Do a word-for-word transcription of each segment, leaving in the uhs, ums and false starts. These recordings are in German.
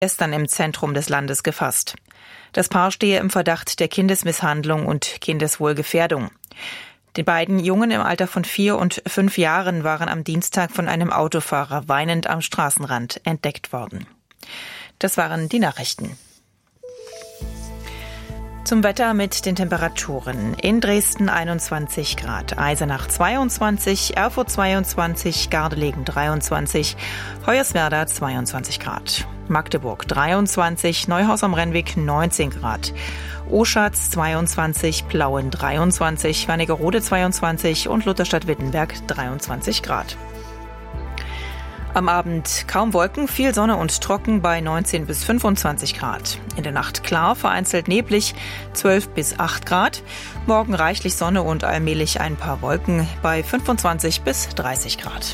gestern im Zentrum des Landes gefasst. Das Paar stehe im Verdacht der Kindesmisshandlung und Kindeswohlgefährdung. Die beiden Jungen im Alter von vier und fünf Jahren waren am Dienstag von einem Autofahrer weinend am Straßenrand entdeckt worden. Das waren die Nachrichten. Zum Wetter mit den Temperaturen. In Dresden einundzwanzig Grad, Eisenach zweiundzwanzig, Erfurt zweiundzwanzig, Gardelegen dreiundzwanzig, Hoyerswerda zweiundzwanzig Grad, Magdeburg dreiundzwanzig, Neuhaus am Rennweg neunzehn Grad, Oschatz zweiundzwanzig, Plauen dreiundzwanzig, Wernigerode zweiundzwanzig und Lutherstadt-Wittenberg dreiundzwanzig Grad. Am Abend kaum Wolken, viel Sonne und trocken bei neunzehn bis fünfundzwanzig Grad. In der Nacht klar, vereinzelt neblig, zwölf bis acht Grad. Morgen reichlich Sonne und allmählich ein paar Wolken bei fünfundzwanzig bis dreißig Grad.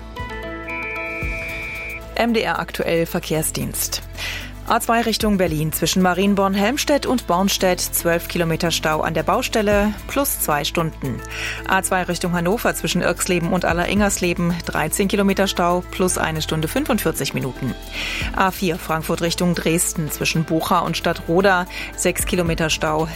M D R aktuell Verkehrsdienst. A zwei Richtung Berlin zwischen Marienborn-Helmstedt und Bornstedt, zwölf Kilometer Stau an der Baustelle, plus zwei Stunden. A zwei Richtung Hannover zwischen Irxleben und Aller-Ingersleben, dreizehn Kilometer Stau, plus eine Stunde fünfundvierzig Minuten. A vier Frankfurt Richtung Dresden zwischen Bucha und Stadtroda, sechs Kilometer Stau,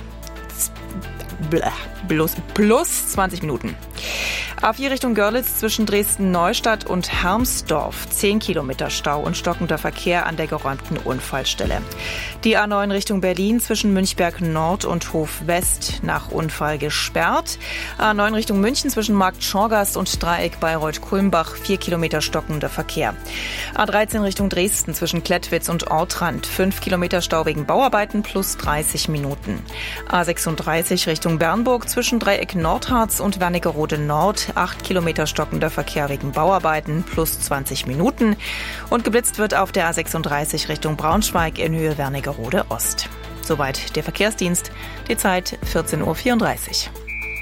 plus, plus zwanzig Minuten. A vier Richtung Görlitz zwischen Dresden-Neustadt und Hermsdorf. zehn Kilometer Stau und stockender Verkehr an der geräumten Unfallstelle. Die A neun Richtung Berlin zwischen Münchberg Nord und Hof West nach Unfall gesperrt. A neun Richtung München zwischen Markt Schorgast und Dreieck Bayreuth-Kulmbach. vier Kilometer stockender Verkehr. A dreizehn Richtung Dresden zwischen Klettwitz und Ortrand. fünf Kilometer Stau wegen Bauarbeiten plus dreißig Minuten. A sechsunddreißig Richtung Bernburg zwischen Dreieck Nordharz und Wernigerode Nord. acht Kilometer stockender Verkehr wegen Bauarbeiten plus zwanzig Minuten. Und geblitzt wird auf der A sechsunddreißig Richtung Braunschweig in Höhe Wernigerode Ost. Soweit der Verkehrsdienst. Die Zeit vierzehn Uhr vierunddreißig.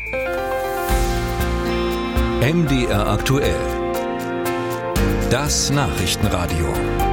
M D R aktuell. Das Nachrichtenradio.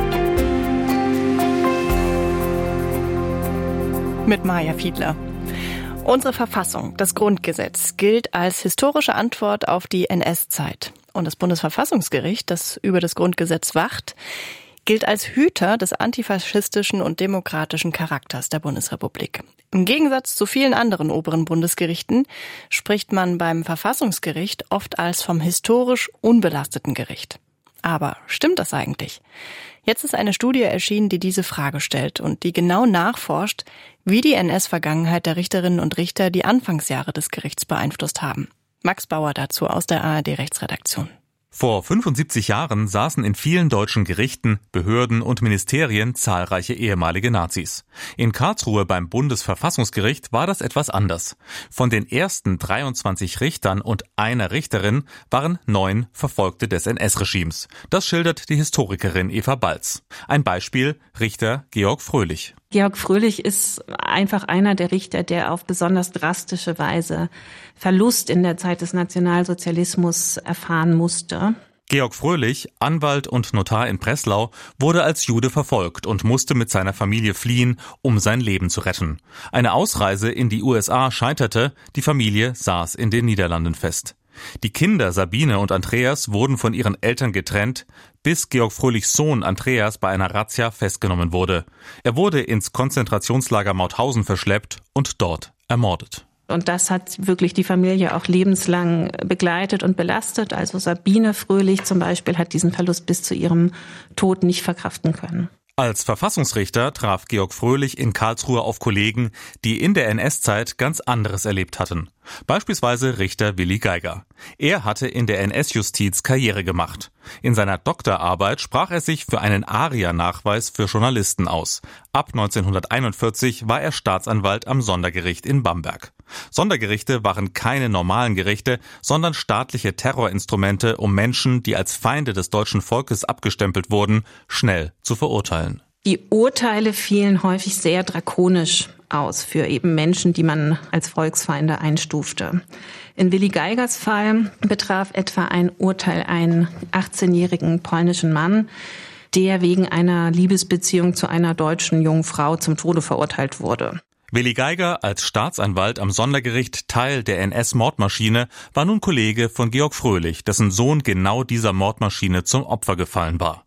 Mit Maja Fiedler. Unsere Verfassung, das Grundgesetz, gilt als historische Antwort auf die N S-Zeit. Und das Bundesverfassungsgericht, das über das Grundgesetz wacht, gilt als Hüter des antifaschistischen und demokratischen Charakters der Bundesrepublik. Im Gegensatz zu vielen anderen oberen Bundesgerichten spricht man beim Verfassungsgericht oft als vom historisch unbelasteten Gericht. Aber stimmt das eigentlich? Jetzt ist eine Studie erschienen, die diese Frage stellt und die genau nachforscht, wie die N S-Vergangenheit der Richterinnen und Richter die Anfangsjahre des Gerichts beeinflusst haben. Max Bauer dazu aus der A R D-Rechtsredaktion. Vor fünfundsiebzig Jahren saßen in vielen deutschen Gerichten, Behörden und Ministerien zahlreiche ehemalige Nazis. In Karlsruhe beim Bundesverfassungsgericht war das etwas anders. Von den ersten dreiundzwanzig Richtern und einer Richterin waren neun Verfolgte des N S-Regimes. Das schildert die Historikerin Eva Balz. Ein Beispiel: Richter Georg Fröhlich. Georg Fröhlich ist einfach einer der Richter, der auf besonders drastische Weise Verlust in der Zeit des Nationalsozialismus erfahren musste. Georg Fröhlich, Anwalt und Notar in Breslau, wurde als Jude verfolgt und musste mit seiner Familie fliehen, um sein Leben zu retten. Eine Ausreise in die U S A scheiterte, die Familie saß in den Niederlanden fest. Die Kinder Sabine und Andreas wurden von ihren Eltern getrennt, bis Georg Fröhlichs Sohn Andreas bei einer Razzia festgenommen wurde. Er wurde ins Konzentrationslager Mauthausen verschleppt und dort ermordet. Und das hat wirklich die Familie auch lebenslang begleitet und belastet. Also Sabine Fröhlich zum Beispiel hat diesen Verlust bis zu ihrem Tod nicht verkraften können. Als Verfassungsrichter traf Georg Fröhlich in Karlsruhe auf Kollegen, die in der N S-Zeit ganz anderes erlebt hatten. Beispielsweise Richter Willi Geiger. Er hatte in der N S-Justiz Karriere gemacht. In seiner Doktorarbeit sprach er sich für einen ARIA-Nachweis für Journalisten aus. Ab neunzehnhunderteinundvierzig war er Staatsanwalt am Sondergericht in Bamberg. Sondergerichte waren keine normalen Gerichte, sondern staatliche Terrorinstrumente, um Menschen, die als Feinde des deutschen Volkes abgestempelt wurden, schnell zu verurteilen. Die Urteile fielen häufig sehr drakonisch aus für eben Menschen, die man als Volksfeinde einstufte. In Willi Geigers Fall betraf etwa ein Urteil einen achtzehnjährigen polnischen Mann, der wegen einer Liebesbeziehung zu einer deutschen jungen Frau zum Tode verurteilt wurde. Willi Geiger, als Staatsanwalt am Sondergericht Teil der N S-Mordmaschine, war nun Kollege von Georg Fröhlich, dessen Sohn genau dieser Mordmaschine zum Opfer gefallen war.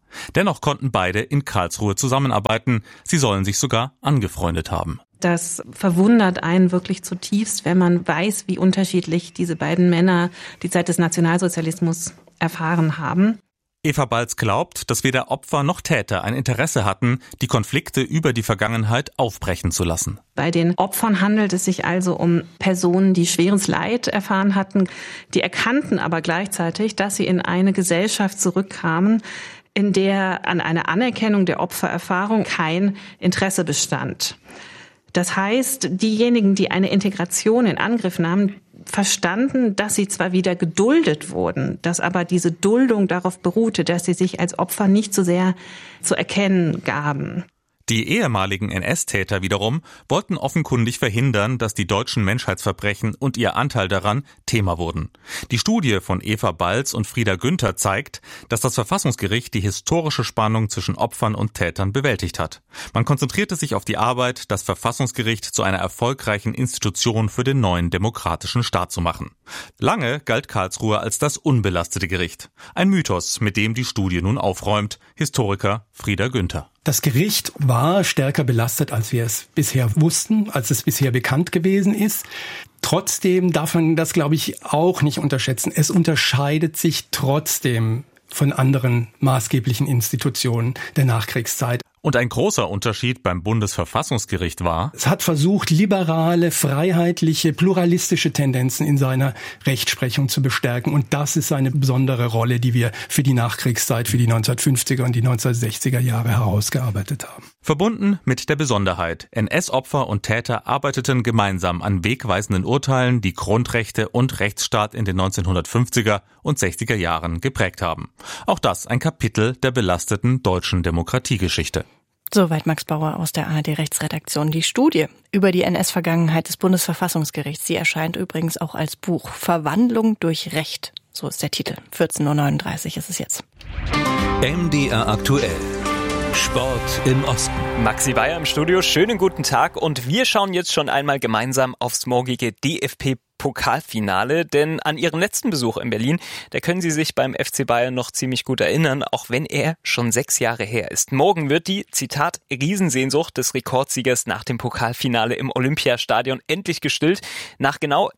Dennoch konnten beide in Karlsruhe zusammenarbeiten. Sie sollen sich sogar angefreundet haben. Das verwundert einen wirklich zutiefst, wenn man weiß, wie unterschiedlich diese beiden Männer die Zeit des Nationalsozialismus erfahren haben. Eva Balz glaubt, dass weder Opfer noch Täter ein Interesse hatten, die Konflikte über die Vergangenheit aufbrechen zu lassen. Bei den Opfern handelt es sich also um Personen, die schweres Leid erfahren hatten. Die erkannten aber gleichzeitig, dass sie in eine Gesellschaft zurückkamen, in der an einer Anerkennung der Opfererfahrung kein Interesse bestand. Das heißt, diejenigen, die eine Integration in Angriff nahmen, verstanden, dass sie zwar wieder geduldet wurden, dass aber diese Duldung darauf beruhte, dass sie sich als Opfer nicht so sehr zu erkennen gaben. Die ehemaligen N S-Täter wiederum wollten offenkundig verhindern, dass die deutschen Menschheitsverbrechen und ihr Anteil daran Thema wurden. Die Studie von Eva Balz und Frieda Günther zeigt, dass das Verfassungsgericht die historische Spannung zwischen Opfern und Tätern bewältigt hat. Man konzentrierte sich auf die Arbeit, das Verfassungsgericht zu einer erfolgreichen Institution für den neuen demokratischen Staat zu machen. Lange galt Karlsruhe als das unbelastete Gericht. Ein Mythos, mit dem die Studie nun aufräumt. Historiker Frieda Günther. Das Gericht war stärker belastet, als wir es bisher wussten, als es bisher bekannt gewesen ist. Trotzdem darf man das, glaube ich, auch nicht unterschätzen. Es unterscheidet sich trotzdem von anderen maßgeblichen Institutionen der Nachkriegszeit. Und ein großer Unterschied beim Bundesverfassungsgericht war: Es hat versucht, liberale, freiheitliche, pluralistische Tendenzen in seiner Rechtsprechung zu bestärken. Und das ist eine besondere Rolle, die wir für die Nachkriegszeit, für die neunzehnhundertfünfziger und die neunzehnhundertsechziger Jahre herausgearbeitet haben. Verbunden mit der Besonderheit: N S-Opfer und Täter arbeiteten gemeinsam an wegweisenden Urteilen, die Grundrechte und Rechtsstaat in den neunzehnhundertfünfziger und sechziger Jahren geprägt haben. Auch das ein Kapitel der belasteten deutschen Demokratiegeschichte. Soweit Max Bauer aus der A R D-Rechtsredaktion. Die Studie über die N S-Vergangenheit des Bundesverfassungsgerichts, die erscheint übrigens auch als Buch. Verwandlung durch Recht, so ist der Titel. vierzehn Uhr neununddreißig ist es jetzt. M D R aktuell. Sport im Osten. Maxi Weyer im Studio, schönen guten Tag und wir schauen jetzt schon einmal gemeinsam aufs morgige D F B-Pokalfinale, denn an Ihren letzten Besuch in Berlin, da können Sie sich beim F C Bayern noch ziemlich gut erinnern, auch wenn er schon sechs Jahre her ist. Morgen wird die, Zitat, Riesensehnsucht des Rekordsiegers nach dem Pokalfinale im Olympiastadion endlich gestillt. Nach genau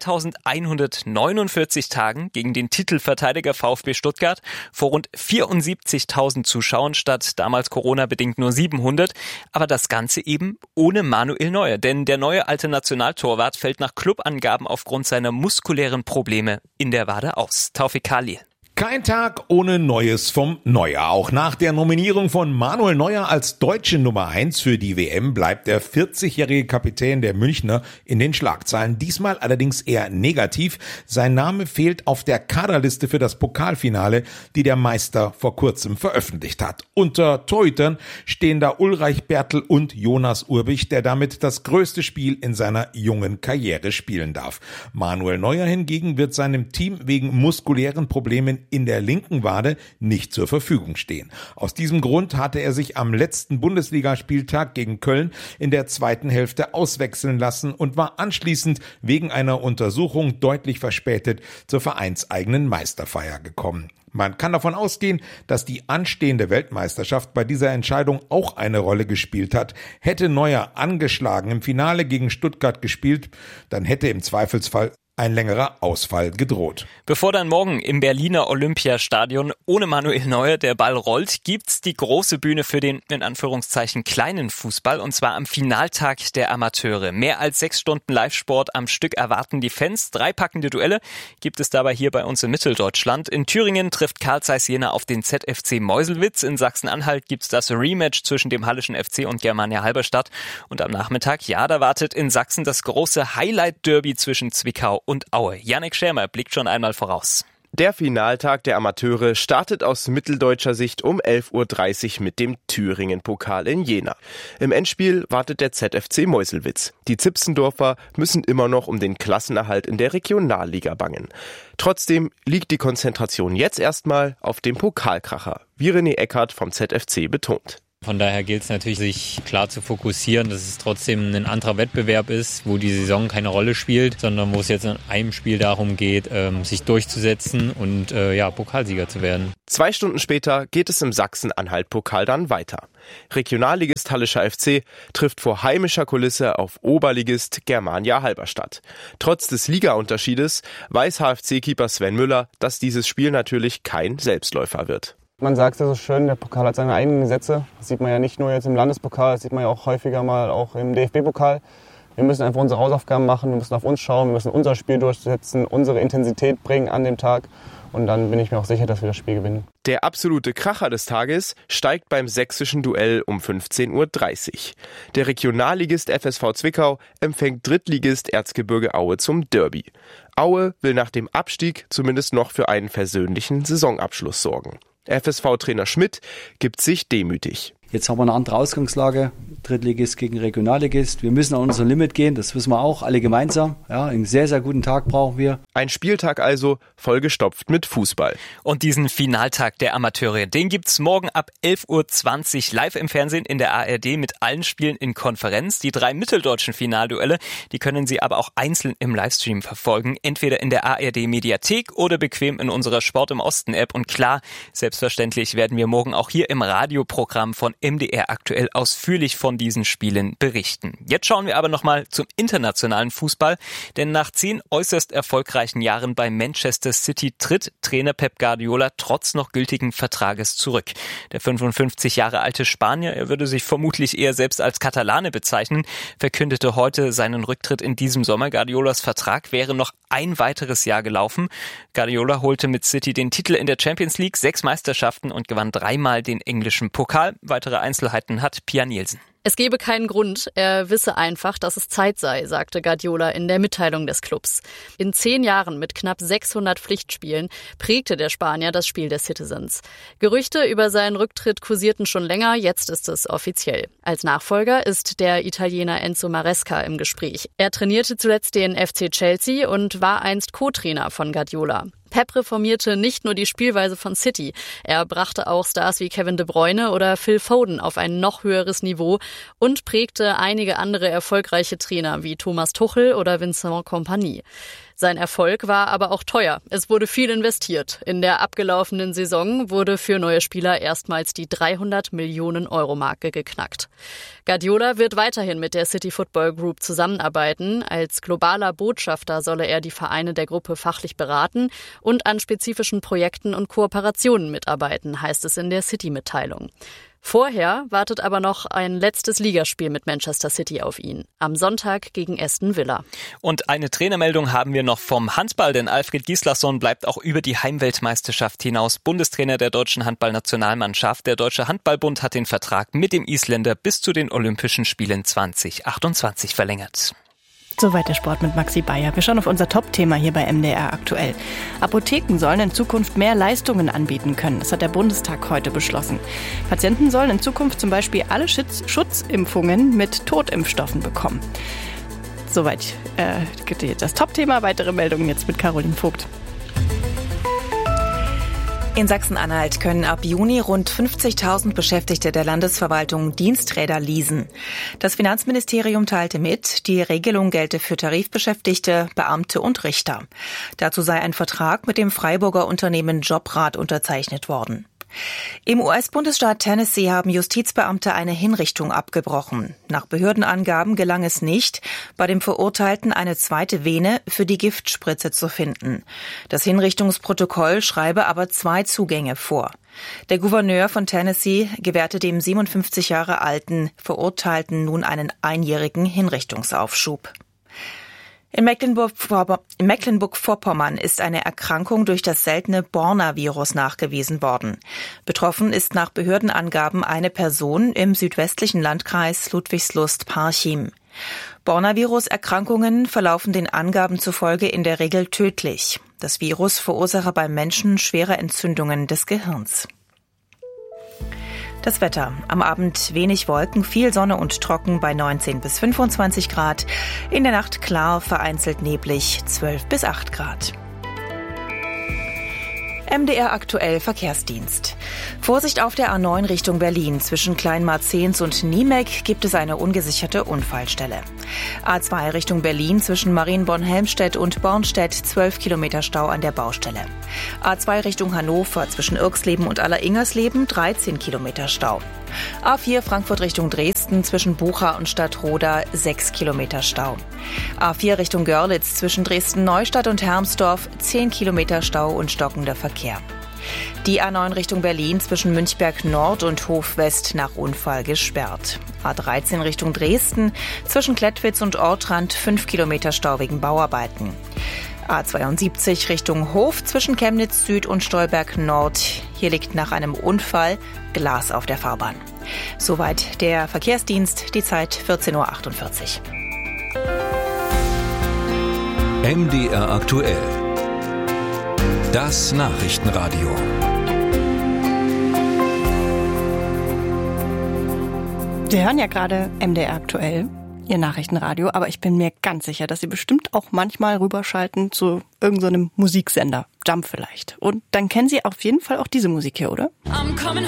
zweitausendeinhundertneunundvierzig Tagen gegen den Titelverteidiger VfB Stuttgart vor rund vierundsiebzigtausend Zuschauern statt damals Corona-bedingt nur siebenhundert. Aber das Ganze eben ohne Manuel Neuer, denn der neue alte Nationaltorwart fällt nach Clubangaben aufgrund seiner muskulären Probleme in der Wade aus. Taufik Khalil. Kein Tag ohne Neues vom Neuer. Auch nach der Nominierung von Manuel Neuer als deutsche Nummer eins für die W M bleibt der vierzigjährige Kapitän der Münchner in den Schlagzeilen. Diesmal allerdings eher negativ. Sein Name fehlt auf der Kaderliste für das Pokalfinale, die der Meister vor kurzem veröffentlicht hat. Unter Torhütern stehen da Ulreich Bertl und Jonas Urbich, der damit das größte Spiel in seiner jungen Karriere spielen darf. Manuel Neuer hingegen wird seinem Team wegen muskulären Problemen in der linken Wade nicht zur Verfügung stehen. Aus diesem Grund hatte er sich am letzten Bundesligaspieltag gegen Köln in der zweiten Hälfte auswechseln lassen und war anschließend wegen einer Untersuchung deutlich verspätet zur vereinseigenen Meisterfeier gekommen. Man kann davon ausgehen, dass die anstehende Weltmeisterschaft bei dieser Entscheidung auch eine Rolle gespielt hat. Hätte Neuer angeschlagen im Finale gegen Stuttgart gespielt, dann hätte im Zweifelsfall ein längerer Ausfall gedroht. Bevor dann morgen im Berliner Olympiastadion ohne Manuel Neuer der Ball rollt, gibt's die große Bühne für den, in Anführungszeichen, kleinen Fußball, und zwar am Finaltag der Amateure. Mehr als sechs Stunden Live-Sport am Stück erwarten die Fans. Drei packende Duelle gibt es dabei hier bei uns in Mitteldeutschland. In Thüringen trifft Carl Zeiss Jena auf den Z F C Meuselwitz. In Sachsen-Anhalt gibt's das Rematch zwischen dem Hallischen F C und Germania Halberstadt. Und am Nachmittag, ja, da wartet in Sachsen das große Highlight-Derby zwischen Zwickau und Aue. Yannick Schärmer blickt schon einmal voraus. Der Finaltag der Amateure startet aus mitteldeutscher Sicht um elf Uhr dreißig mit dem Thüringen-Pokal in Jena. Im Endspiel wartet der Z F C Meuselwitz. Die Zipsendorfer müssen immer noch um den Klassenerhalt in der Regionalliga bangen. Trotzdem liegt die Konzentration jetzt erstmal auf dem Pokalkracher, wie René Eckhardt vom Z F C betont. Von daher gilt es natürlich, sich klar zu fokussieren, dass es trotzdem ein anderer Wettbewerb ist, wo die Saison keine Rolle spielt, sondern wo es jetzt in einem Spiel darum geht, ähm, sich durchzusetzen und äh, ja, Pokalsieger zu werden. Zwei Stunden später geht es im Sachsen-Anhalt-Pokal dann weiter. Regionalligist Hallischer F C trifft vor heimischer Kulisse auf Oberligist Germania Halberstadt. Trotz des Ligaunterschiedes weiß H F C-Keeper Sven Müller, dass dieses Spiel natürlich kein Selbstläufer wird. Man sagt ja so schön, der Pokal hat seine eigenen Gesetze. Das sieht man ja nicht nur jetzt im Landespokal, das sieht man ja auch häufiger mal auch im D F B-Pokal. Wir müssen einfach unsere Hausaufgaben machen, wir müssen auf uns schauen, wir müssen unser Spiel durchsetzen, unsere Intensität bringen an dem Tag. Und dann bin ich mir auch sicher, dass wir das Spiel gewinnen. Der absolute Kracher des Tages steigt beim sächsischen Duell um fünfzehn Uhr dreißig. Der Regionalligist F S V Zwickau empfängt Drittligist Erzgebirge Aue zum Derby. Aue will nach dem Abstieg zumindest noch für einen versöhnlichen Saisonabschluss sorgen. F S V-Trainer Schmidt gibt sich demütig. Jetzt haben wir eine andere Ausgangslage, Drittligist gegen Regionalligist. Wir müssen an unser Limit gehen, das wissen wir auch, alle gemeinsam. Ja, einen sehr, sehr guten Tag brauchen wir. Ein Spieltag also, vollgestopft mit Fußball. Und diesen Finaltag der Amateure, den gibt's morgen ab elf Uhr zwanzig live im Fernsehen in der A R D mit allen Spielen in Konferenz. Die drei mitteldeutschen Finalduelle, die können Sie aber auch einzeln im Livestream verfolgen, entweder in der A R D-Mediathek oder bequem in unserer Sport im Osten-App. Und klar, selbstverständlich werden wir morgen auch hier im Radioprogramm von M D R aktuell ausführlich von diesen Spielen berichten. Jetzt schauen wir aber nochmal zum internationalen Fußball, denn nach zehn äußerst erfolgreichen Jahren bei Manchester City tritt Trainer Pep Guardiola trotz noch gültigen Vertrages zurück. Der fünfundfünfzig Jahre alte Spanier, er würde sich vermutlich eher selbst als Katalane bezeichnen, verkündete heute seinen Rücktritt in diesem Sommer. Guardiolas Vertrag wäre noch ein weiteres Jahr gelaufen. Guardiola holte mit City den Titel in der Champions League, sechs Meisterschaften und gewann dreimal den englischen Pokal. Weitere Einzelheiten hat Pia Nielsen. Es gebe keinen Grund, er wisse einfach, dass es Zeit sei, sagte Guardiola in der Mitteilung des Clubs. In zehn Jahren mit knapp sechshundert Pflichtspielen prägte der Spanier das Spiel der Citizens. Gerüchte über seinen Rücktritt kursierten schon länger, jetzt ist es offiziell. Als Nachfolger ist der Italiener Enzo Maresca im Gespräch. Er trainierte zuletzt den F C Chelsea und war einst Co-Trainer von Guardiola. Pep reformierte nicht nur die Spielweise von City, er brachte auch Stars wie Kevin De Bruyne oder Phil Foden auf ein noch höheres Niveau und prägte einige andere erfolgreiche Trainer wie Thomas Tuchel oder Vincent Kompany. Sein Erfolg war aber auch teuer. Es wurde viel investiert. In der abgelaufenen Saison wurde für neue Spieler erstmals die dreihundert Millionen Euro Marke geknackt. Guardiola wird weiterhin mit der City Football Group zusammenarbeiten. Als globaler Botschafter solle er die Vereine der Gruppe fachlich beraten und an spezifischen Projekten und Kooperationen mitarbeiten, heißt es in der City-Mitteilung. Vorher wartet aber noch ein letztes Ligaspiel mit Manchester City auf ihn. Am Sonntag gegen Aston Villa. Und eine Trainermeldung haben wir noch vom Handball, denn Alfred Gislason bleibt auch über die Heimweltmeisterschaft hinaus Bundestrainer der deutschen Handballnationalmannschaft. Der Deutsche Handballbund hat den Vertrag mit dem Isländer bis zu den Olympischen Spielen zwanzig achtundzwanzig verlängert. Soweit der Sport mit Maxi Bayer. Wir schauen auf unser Top-Thema hier bei M D R aktuell. Apotheken sollen in Zukunft mehr Leistungen anbieten können. Das hat der Bundestag heute beschlossen. Patienten sollen in Zukunft zum Beispiel alle Schutz- Schutzimpfungen mit Totimpfstoffen bekommen. Soweit äh, das Top-Thema. Weitere Meldungen jetzt mit Caroline Vogt. In Sachsen-Anhalt können ab Juni rund fünfzigtausend Beschäftigte der Landesverwaltung Diensträder leasen. Das Finanzministerium teilte mit, die Regelung gelte für Tarifbeschäftigte, Beamte und Richter. Dazu sei ein Vertrag mit dem Freiburger Unternehmen Jobrad unterzeichnet worden. Im U S-Bundesstaat Tennessee haben Justizbeamte eine Hinrichtung abgebrochen. Nach Behördenangaben gelang es nicht, bei dem Verurteilten eine zweite Vene für die Giftspritze zu finden. Das Hinrichtungsprotokoll schreibe aber zwei Zugänge vor. Der Gouverneur von Tennessee gewährte dem siebenundfünfzig Jahre alten Verurteilten nun einen einjährigen Hinrichtungsaufschub. In Mecklenburg-Vorpommern ist eine Erkrankung durch das seltene Borna-Virus nachgewiesen worden. Betroffen ist nach Behördenangaben eine Person im südwestlichen Landkreis Ludwigslust-Parchim. Borna-Virus-Erkrankungen verlaufen den Angaben zufolge in der Regel tödlich. Das Virus verursache beim Menschen schwere Entzündungen des Gehirns. Das Wetter. Am Abend wenig Wolken, viel Sonne und trocken bei neunzehn bis fünfundzwanzig Grad. In der Nacht klar, vereinzelt neblig, zwölf bis acht Grad. M D R aktuell Verkehrsdienst. Vorsicht auf der A neun Richtung Berlin. Zwischen Kleinmarzehns und Niemek gibt es eine ungesicherte Unfallstelle. A zwei Richtung Berlin zwischen Marienborn-Helmstedt und Bornstedt zwölf Kilometer Stau an der Baustelle. A zwei Richtung Hannover zwischen Irxleben und Alleringersleben dreizehn Kilometer Stau. A vier Frankfurt Richtung Dresden zwischen Bucha und Stadtroda sechs Kilometer Stau. A vier Richtung Görlitz zwischen Dresden-Neustadt und Hermsdorf zehn Kilometer Stau und stockender Verkehr. Die A neun Richtung Berlin zwischen Münchberg Nord und Hof West nach Unfall gesperrt. A dreizehn Richtung Dresden zwischen Klettwitz und Ortrand fünf Kilometer Stau wegen Bauarbeiten. A zweiundsiebzig Richtung Hof zwischen Chemnitz Süd und Stolberg Nord. Hier liegt nach einem Unfall Glas auf der Fahrbahn. Soweit der Verkehrsdienst, die Zeit vierzehn Uhr achtundvierzig. M D R aktuell. Das Nachrichtenradio. Sie hören ja gerade M D R aktuell, Ihr Nachrichtenradio, aber ich bin mir ganz sicher, dass Sie bestimmt auch manchmal rüberschalten zu irgendeinem Musiksender, Jump vielleicht. Und dann kennen Sie auf jeden Fall auch diese Musik hier, oder?